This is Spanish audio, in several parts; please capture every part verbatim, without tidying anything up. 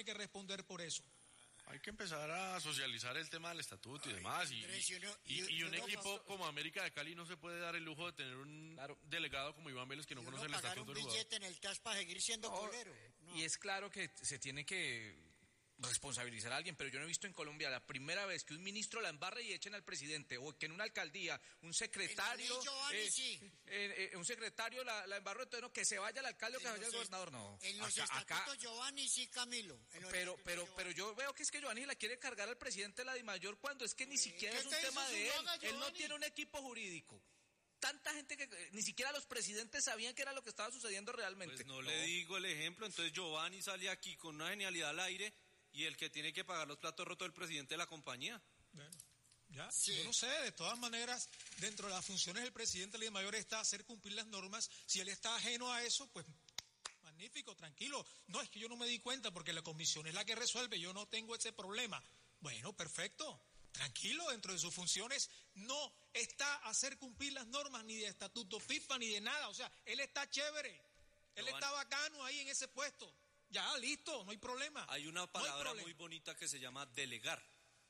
tiene que responder por eso. Hay que empezar a socializar el tema del estatuto y Ay, demás. Y, Andrés, yo no- y, yo- y yo un no equipo paso- como América de Cali no se puede dar el lujo de tener un Claro. delegado como Iván Vélez que no Y uno conoce el pagar estatuto un del jugador. billete en el T A S para seguir siendo No, colero. No. Y es claro que se tiene que responsabilizar a alguien, pero yo no he visto en Colombia la primera vez que un ministro la embarre y echen al presidente, o que en una alcaldía un secretario, En la ley Giovanni, eh, sí. eh, eh, un secretario la, la embarró, entonces no, que se vaya el alcalde o que En se vaya el los gobernador, no. En los Acá- acá- estatutos Giovanni sí, Camilo. En los pero, estatutos pero, Giovanni. pero yo veo que es que Giovanni la quiere cargar al presidente de la DIMAYOR cuando es que ni siquiera ¿Qué es un te hizo tema su de él. loga, Él no Giovanni? tiene un equipo jurídico. Tanta gente que eh, ni siquiera los presidentes sabían que era lo que estaba sucediendo realmente. Pues no, le digo el ejemplo, entonces Giovanni sale aquí con una genialidad al aire y el que tiene que pagar los platos rotos es el presidente de la compañía. Bueno, ya, Sí. yo no sé, de todas maneras, dentro de las funciones del presidente de la mayor está hacer cumplir las normas. Si él está ajeno a eso, pues magnífico, tranquilo. No, es que yo no me di cuenta porque la comisión es la que resuelve, yo no tengo ese problema. Bueno, perfecto, tranquilo, dentro de sus funciones no está hacer cumplir las normas ni de estatuto FIFA ni de nada. O sea, él está chévere, él Giovanni. está bacano ahí en ese puesto. Ya, listo, no hay problema. Hay una No hay palabra problema. muy bonita que se llama delegar.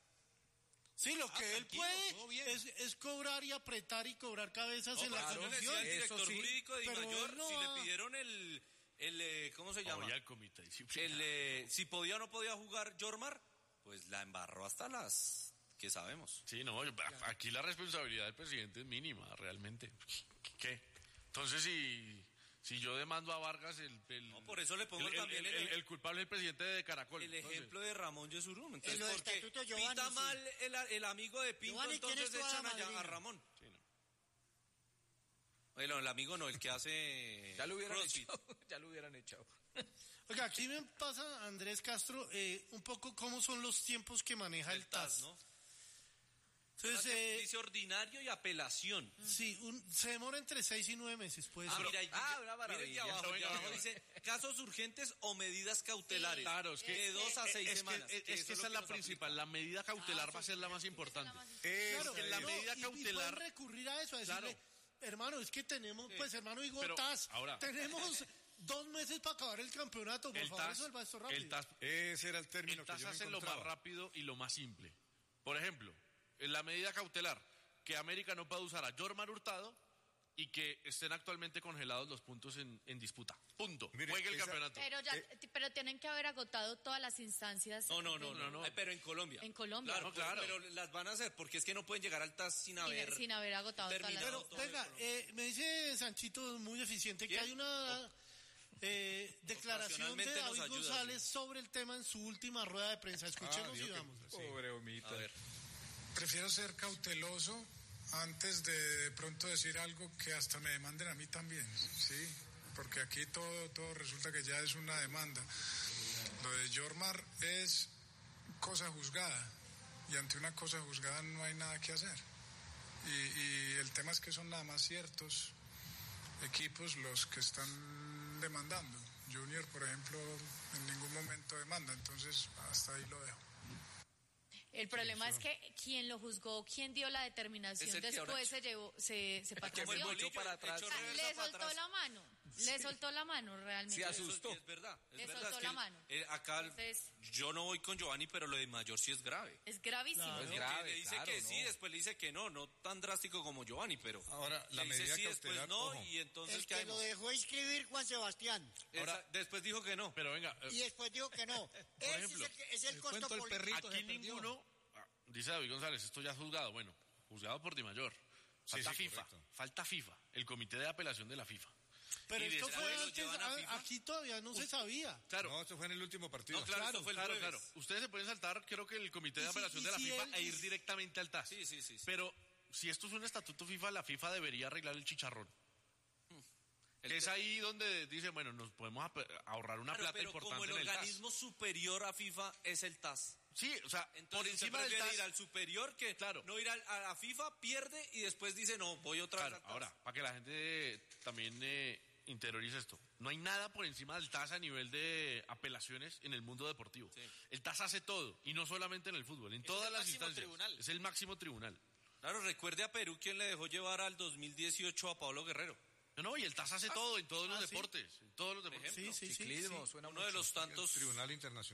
Sí, lo Ah, que él tranquilo, todo bien. puede es, es cobrar y apretar y cobrar cabezas en la Claro, le decía comisión. el director eso sí, jurídico de pero Mayor, él no si va- le pidieron el, el eh, ¿cómo se llama? Oye, el comité disciplinario. El, eh, si podía o no podía jugar Jormar, pues la embarró hasta las que sabemos. Sí, no, yo- aquí la responsabilidad del presidente es mínima, realmente. ¿Qué? Entonces, si, si yo demando a Vargas, el, el, No, por eso le pongo el, también el, el- el- el culpable es el presidente de Caracol. El Entonces, ejemplo de Ramón Yesurum. Entonces, En los porque estatutos Giovanni, pita sí. mal el, el amigo de Pinto, Giovanni, ¿quién entonces es tu echan hada allá a madrina? Ramón. sí, no. Bueno, el amigo no, el que hace Ya lo hubieran CrossFit. echado, ya lo hubieran echado. Oiga, aquí me pasa, Andrés Castro, eh, un poco cómo son los tiempos que maneja el, El T A S, T A S. ¿no? Entonces, eh, Dice ordinario y apelación. sí, un- se demora entre seis y nueve meses, pues. Ah, mira, ahí ah, dice- una mira aquí maravilla. abajo, Venga, aquí abajo venga. dice casos urgentes o medidas cautelares. Claro, es que de dos a es- seis es que- semanas. Es, es eso que lo esa es la nos principal, aplica. la medida cautelar Ah, va a ser la más importante. Claro, que la no, medida y- y cautelar- pueden recurrir a eso, a decirle, Claro. hermano, es que tenemos, pues hermano, digo, Pero, T A S, ahora- tenemos dos meses para acabar el campeonato, por El favor, T A S, resuelva esto rápido. el T A S, Ese era el término el T A que S yo me hace lo más encontraba. rápido y lo más simple. Por ejemplo, en la medida cautelar, que América no pueda usar a Jormar Hurtado y que estén actualmente congelados los puntos en, en disputa. Punto. Mire, Juegue el esa- campeonato. Pero ya, t- pero tienen que haber agotado todas las instancias. No, no, no, de- no, no. Ay, pero en Colombia. En Colombia. Claro, No, claro. Pero, pero las van a hacer porque es que no pueden llegar al T A S sin sin, haber sin haber agotado todas las terminado Pero, todo el venga, programa. eh, me dice Sanchito muy eficiente que ¿Quién? hay una eh, declaración de Ocasionalmente nos David ayuda, González sí. sobre el tema en su última rueda de prensa. Escuchemos Ah, y vio que- vamos. Pobre Omita. A ver. Prefiero ser cauteloso antes de de pronto decir algo que hasta me demanden a mí también, ¿sí? Porque aquí todo, todo resulta que ya es una demanda. Lo de Jormar es cosa juzgada y ante una cosa juzgada no hay nada que hacer. Y, y el tema es que son nada más ciertos equipos los que están demandando. Junior, por ejemplo, en ningún momento demanda, entonces hasta ahí lo dejo. El problema es que quien lo juzgó, quien dio la determinación, Es el que ahora después echó. se llevó, se, se Como el patrocinó. bolillo, para atrás. echó O sea, reversa le para soltó atrás. la mano, le soltó la mano realmente. Sí, asustó. Eso es verdad. Es Le verdad, soltó es que la el- mano. eh, acá Entonces- yo no voy con Giovanni, pero lo de Mayor sí es grave. Es gravísimo. Claro. Es Porque grave, le dice claro, que no. sí, después le dice que no, no tan drástico como Giovanni, pero Ahora, la le dice medida sí, después cautelar, no, ojo. y entonces El ¿qué que hay? lo dejó inscribir Juan Sebastián. Esa- después dijo que no. Pero venga, eh, Y después dijo que no. Ese ejemplo, es el, es el el costo cuento del político. perrito aquí se perdió. ninguno, ah, dice David González, esto ya es juzgado. Bueno, juzgado por Di Mayor. Falta sí, FIFA, correcto. falta FIFA, el comité de apelación de la FIFA. Pero Y esto después fue lo antes, llevan a a- FIFA. aquí todavía no se sabía. Claro, No, eso fue en el último partido. No, claro, esto fue el claro, jueves. claro. Ustedes se pueden saltar, creo que el comité de Y si- apelación y de la si FIFA él- e ir directamente al T A S. Sí, sí, sí, sí. Pero si esto es un estatuto FIFA, la FIFA debería arreglar el chicharrón. El es que- ahí donde dice, bueno, nos podemos ap- ahorrar una Claro, plata pero importante como el en el T A S. organismo superior a FIFA es el T A S. Sí, o sea, Entonces por encima del T prefiere A S. ir al superior que Claro. no ir al- a la FIFA, pierde y después dice no, voy otra Claro, vez al T A S. ahora, para que la gente también eh, interiorice esto, no hay nada por encima del T A S a nivel de apelaciones en el mundo deportivo. Sí. El T A S hace todo, y no solamente en el fútbol, en Es todas el las máximo instancias. tribunal. Es el máximo tribunal. Claro, recuerde a Perú quien le dejó llevar al dos mil dieciocho a Pablo Guerrero. No, no, y el T A S hace todo en todos los ah, sí. deportes, en todos los deportes. Sí, sí, sí. Ciclismo, sí. suena Uno mucho. de los tantos Tribunal Internacional.